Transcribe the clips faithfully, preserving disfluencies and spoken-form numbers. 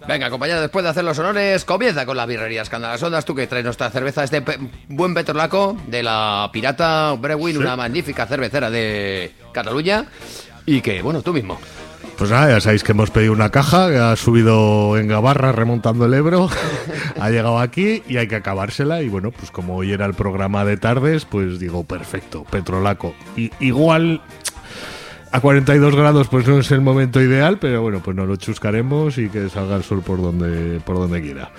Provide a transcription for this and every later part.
Venga, compañero, después de hacer los honores, comienza con la birrería Escanda las Ondas. Tú que traes nuestra cerveza, este pe- buen petrolaco de la Pirata Brewing, sí. Una magnífica cervecera de Cataluña. Y que, bueno, tú mismo. Pues nada, ya sabéis que hemos pedido una caja, que ha subido en Gabarra remontando el Ebro, ha llegado aquí y hay que acabársela. Y bueno, pues como hoy era el programa de tardes, pues digo, perfecto, petrolaco. Y, igual a cuarenta y dos grados pues no es el momento ideal, pero bueno, pues nos lo chuscaremos y que salga el sol por donde, por donde quiera.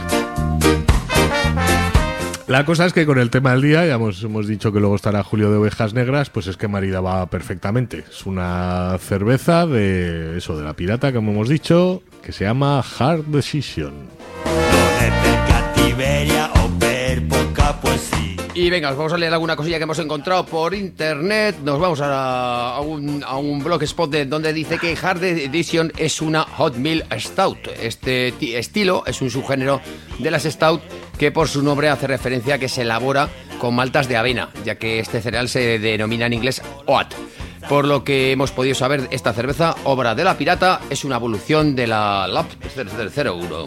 La cosa es que con el tema del día, ya hemos, hemos dicho que luego estará Julio de Ovejas Negras, pues es que marida va perfectamente. Es una cerveza de eso, de la Pirata, como hemos dicho, que se llama Hard Decision. Y venga, os vamos a leer alguna cosilla que hemos encontrado por internet. Nos vamos a, a, un, a un blogspot de, donde dice que Hard Edition es una Hot Meal Stout. Este t- estilo es un subgénero de las Stout que por su nombre hace referencia a que se elabora con maltas de avena, ya que este cereal se denomina en inglés Oat. Por lo que hemos podido saber, esta cerveza, obra de la Pirata, es una evolución de la Lab cero uno.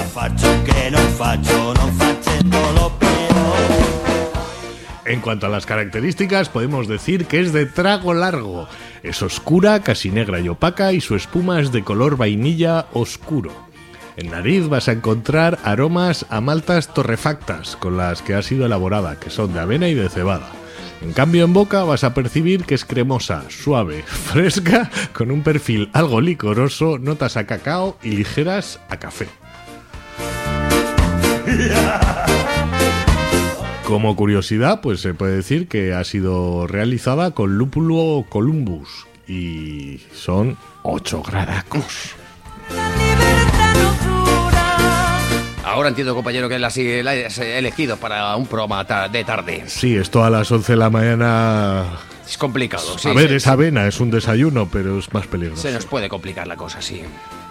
En cuanto a las características, podemos decir que es de trago largo. Es oscura, casi negra y opaca, y su espuma es de color vainilla oscuro. En nariz vas a encontrar aromas a maltas torrefactas con las que ha sido elaborada, que son de avena y de cebada. En cambio, en boca vas a percibir que es cremosa, suave, fresca, con un perfil algo licoroso, notas a cacao y ligeras a café. Como curiosidad, pues se puede decir que ha sido realizada con lúpulo Columbus y son ocho gradacos. Ahora entiendo, compañero, que la, la has elegido para un programa de tarde. Sí, esto a las once de la mañana... Es complicado, sí. A ver, sí, es sí. avena, es un desayuno, pero es más peligroso. Se nos puede complicar la cosa, sí.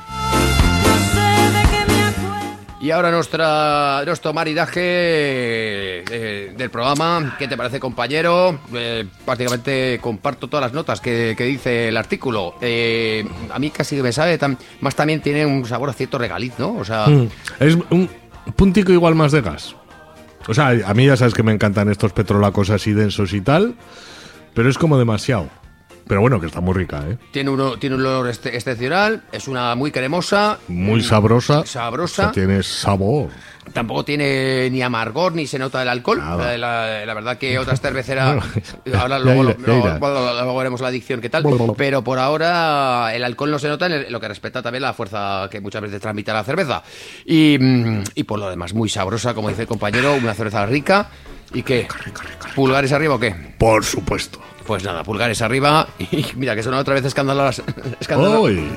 Y ahora nuestra, nuestro maridaje eh, del programa. ¿Qué te parece, compañero? Eh, prácticamente comparto todas las notas que, que dice el artículo. Eh, a mí casi me sabe, tam, más también tiene un sabor a cierto regaliz, ¿no? O sea... Mm, es un puntico igual más de gas. O sea, a mí ya sabes que me encantan estos petrolacos así densos y tal, pero es como demasiado. Pero bueno, que está muy rica, ¿eh? Tiene, uno, tiene un olor este, excepcional, es una muy cremosa. Muy sabrosa. Sabrosa. O sea, tiene sabor. Tampoco tiene ni amargor, ni se nota el alcohol. La, la, la verdad que otras cerveceras... ahora luego, ya irá, luego, ya luego, luego veremos la adicción qué tal. Pero por ahora el alcohol no se nota, en lo que respecta también la fuerza que muchas veces transmite la cerveza. Y, y por lo demás, muy sabrosa, como dice el compañero, una cerveza rica. ¿Y qué? ¿Pulgares arriba o qué? Por supuesto. Pues nada, pulgares arriba. Y mira, que suena otra vez escandalosa. Escandalosa. ¡Uy!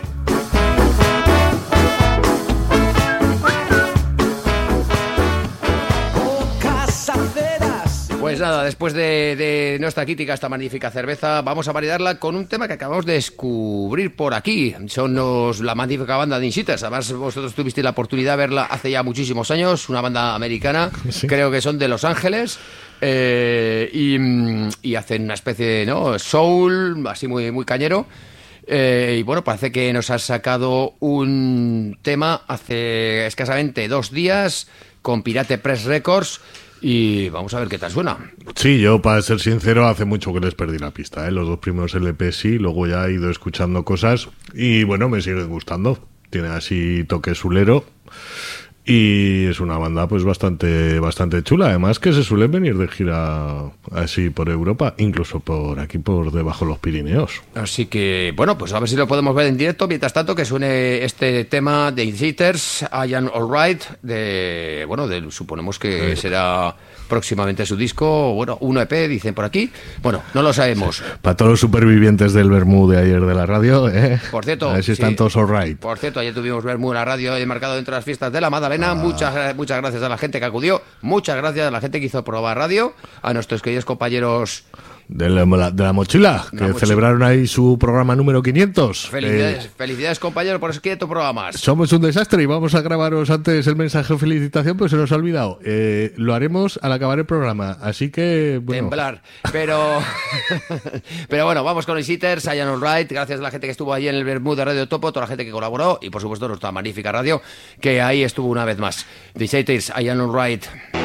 Pues nada, después de, de nuestra crítica a esta magnífica cerveza, vamos a maridarla con un tema que acabamos de descubrir por aquí. Son los, la magnífica banda de Insitters. Además, vosotros tuvisteis la oportunidad de verla hace ya muchísimos años, una banda americana, sí. Creo que son de Los Ángeles. Eh, y, y hacen una especie de ¿no? soul, así muy, muy cañero. Eh, y bueno, parece que nos has sacado un tema hace escasamente dos días con Pirate Press Records. Y vamos a ver qué tal suena. Sí, yo para ser sincero hace mucho que les perdí la pista, ¿eh? Los dos primeros L P sí, luego ya he ido escuchando cosas y bueno, me siguen gustando. Tiene así toque sulero y es una banda pues bastante bastante chula. Además que se suelen venir de gira así por Europa, incluso por aquí por debajo de los Pirineos. Así que bueno, pues a ver si lo podemos ver en directo. Mientras tanto que suene este tema de Insitters, I Am Alright, de bueno, de, suponemos que sí. Será próximamente su disco, bueno, un E P, dicen por aquí. Bueno, no lo sabemos. Para todos los supervivientes del Bermú de ayer de la radio, ¿eh? Por cierto, a ver si están sí. todos alright. Por cierto, ayer tuvimos Bermú en la radio, he marcado dentro de las fiestas de la Magdalena. Ah. Muchas, muchas gracias a la gente que acudió, muchas gracias a la gente que hizo Probar Radio, a nuestros queridos compañeros De la, de la mochila, que mochila. celebraron ahí su programa número quinientos. Felicidades, Eh, felicidades compañero, por esos quinientos programas. somos un desastre y vamos a grabaros antes el mensaje de felicitación, pues se nos ha olvidado. Eh, lo haremos al acabar el programa, así que... Bueno. Temblar, pero pero bueno, vamos con los hitters, I Am Alright, gracias a la gente que estuvo ahí en el Bermuda Radio Topo, toda la gente que colaboró y por supuesto nuestra magnífica radio que ahí estuvo una vez más. The Hitters, I Am Alright.